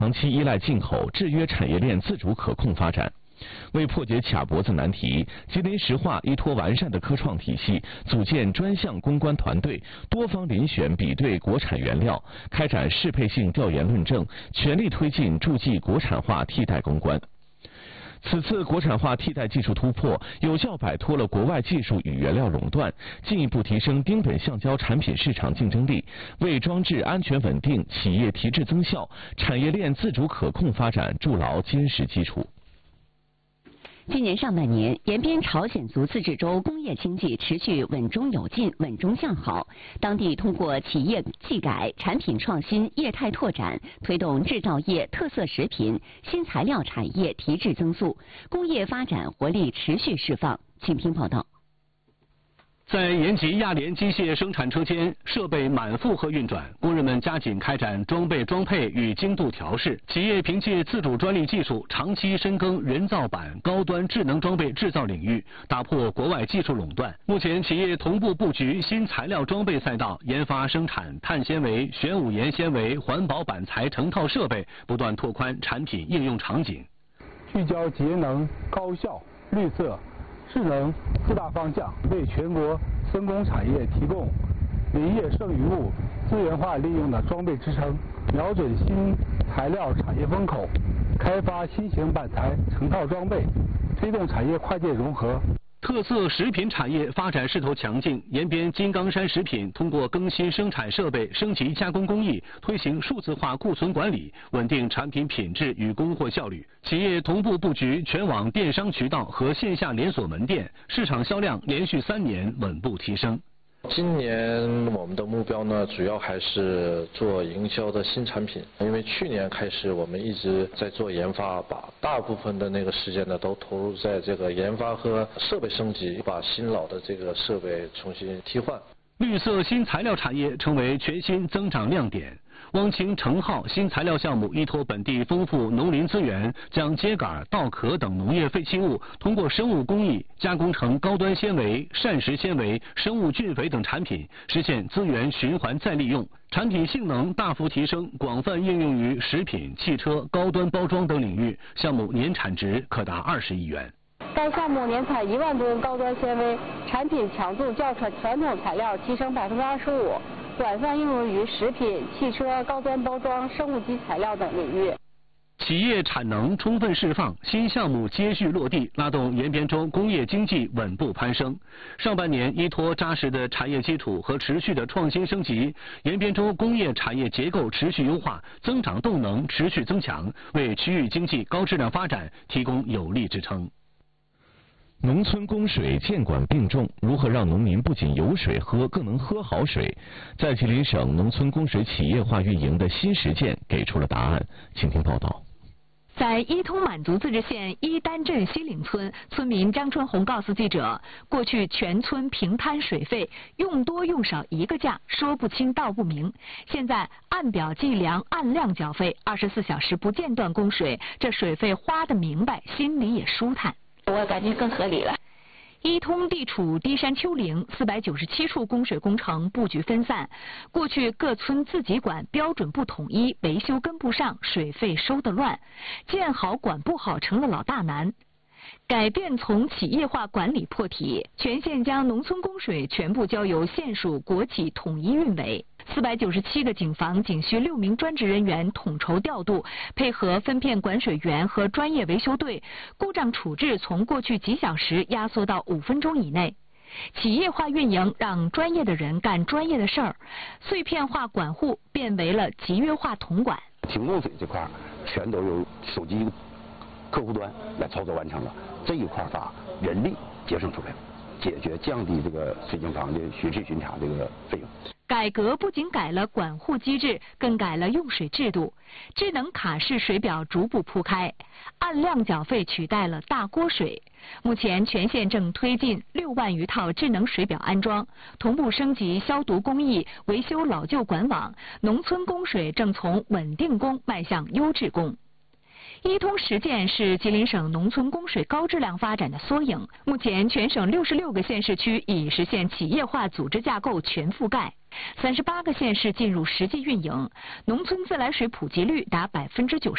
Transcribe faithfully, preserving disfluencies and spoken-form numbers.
长期依赖进口，制约产业链自主可控发展。为破解卡脖子难题，吉林石化依托完善的科创体系，组建专项攻关团队，多方遴选比对国产原料，开展适配性调研论证，全力推进助剂国产化替代攻关。此次国产化替代技术突破，有效摆脱了国外技术与原料垄断，进一步提升丁苯橡胶产品市场竞争力，为装置安全稳定、企业提质增效、产业链自主可控发展筑牢坚实基础。 今年上半年，延边朝鲜族自治州工业经济持续稳中有进、稳中向好。当地通过企业技改、产品创新、业态拓展，推动制造业、特色食品、新材料产业提质增速，工业发展活力持续释放。请听报道。 在延吉亚联机械生产车间，设备满负荷运转，工人们加紧开展装备装配与精度调试。企业凭借自主专利技术，长期深耕人造板、高端智能装备制造领域，打破国外技术垄断。目前，企业同步布局新材料装备赛道，研发生产碳纤维、玄武岩纤维、环保板材成套设备，不断拓宽产品应用场景。 聚焦节能、高效、绿色、智能四大方向，为全国分工产业提供林业剩余物资源化利用的装备支撑，瞄准新材料产业风口，开发新型板材成套装备，推动产业跨界融合。 特色食品产业发展势头强劲，延边金刚山食品通过更新生产设备、升级加工工艺，推行数字化库存管理，稳定产品品质与供货效率。企业同步布局全网电商渠道和线下连锁门店，市场销量连续三年稳步提升。 今年我们的目标呢，主要还是做营销的新产品，因为去年开始我们一直在做研发，把大部分的那个时间呢都投入在这个研发和设备升级，把新老的这个设备重新替换。 绿色新材料产业成为全新增长亮点。汪清成号新材料项目依托本地丰富农林资源，将秸秆、稻壳等农业废弃物通过生物工艺加工成高端纤维、膳食纤维、生物菌肥等产品，实现资源循环再利用，产品性能大幅提升，广泛应用于食品、汽车、高端包装等领域，项目年产值可达二十亿元。 该项目年产一万吨高端纤维，产品强度较传传统材料提升百分之二十五，广泛应用于食品、汽车、高端包装、生物基材料等领域。 企业产能充分释放，新项目接续落地，拉动延边州工业经济稳步攀升。上半年依托扎实的产业基础和持续的创新升级，延边州工业产业结构持续优化，增长动能持续增强，为区域经济高质量发展提供有力支撑。 农村供水监管并重，如何让农民不仅有水喝，更能喝好水？在吉林省农村供水企业化运营的新实践给出了答案，请听报道。 在伊通满族自治县伊丹镇西岭村，村民张春红告诉记者，过去全村平摊水费，用多用少一个价，说不清道不明。现在按表计量，按量缴费，二十四小时不间断供水，这水费花得明白，心里也舒坦。 我感觉更合理了。 伊通地处低山丘陵，四百九十七处供水工程布局分散，过去各村自己管，标准不统一，维修跟不上，水费收得乱，建好管不好成了老大难。改变从企业化管理破题，全县将农村供水全部交由县属国企统一运维。四百九十七个警房仅需六名专职人员统筹调度，配合分片管水员和专业维修队，故障处置从过去几小时压缩到五分钟以内。企业化运营让专业的人干专业的事儿，碎片化管护变为了集约化统管。 停供水这块全都由手机客户端来操作完成了，这一块把人力节省出来了，解决降低这个水井房的巡视巡查这个费用。 改革不仅改了管护机制，更改了用水制度，智能卡式水表逐步铺开，按量缴费取代了大锅水。目前全县正推进六万余套智能水表安装，同步升级消毒工艺，维修老旧管网，农村供水正从稳定供迈向优质供。伊通实践是吉林省农村供水高质量发展的缩影。目前，全省六十六个县市区已实现企业化组织架构全覆盖，三十八个县市进入实际运营，农村自来水普及率达百分之九十。